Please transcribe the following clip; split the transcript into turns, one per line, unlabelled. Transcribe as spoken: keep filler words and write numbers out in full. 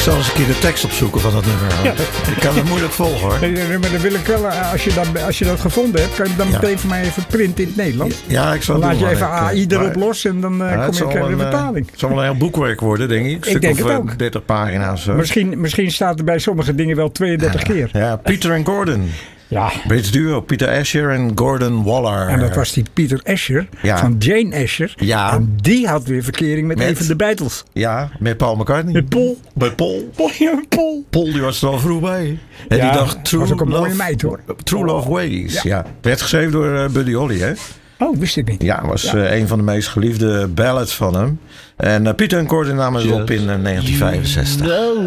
zal eens een keer de tekst opzoeken van dat nummer.
Ja.
Ik kan het moeilijk volgen hoor.
Nee, nee, maar dan wil ik wel, eh, als je dat, als je dat gevonden hebt, kan je dan
Ja.
meteen voor mij even printen in het Nederlands.
Ja, ik zal
Dan
het
laat je
doen,
even
maar ik,
A I
eh,
erop
maar-
los en dan eh,
Ja, het
kom
zal
ik eh, de
een, eh,
vertaling.
Het zal wel een heel boekwerk worden, denk ik. Een stuk
denk
of
het
eh,
ook.
dertig pagina's. Zo.
Misschien, misschien staat er bij sommige dingen wel tweeëndertig keer.
Ja, Peter en Gordon.
Ja.
Brits duo, Peter Asher en Gordon Waller.
En dat was die Peter Asher
Ja.
van Jane Asher.
Ja.
En die had weer verkering met,
Met?
een van de Beatles.
Ja, met Paul McCartney.
Met Paul.
Met Paul.
Paul, ja, Paul.
Paul die was er al vroeg bij. En
Ja,
die dacht True
was ook een mooie
Love,
meid, hoor.
True Love Ways.
Ja.
Ja. Werd geschreven door eh, Buddy Holly, hè?
Oh, wist ik niet.
Ja, was
Ja.
eh, een van de meest geliefde ballads van hem. En uh, Peter en Gordon namen het op in uh, negentien vijfenzestig.
No.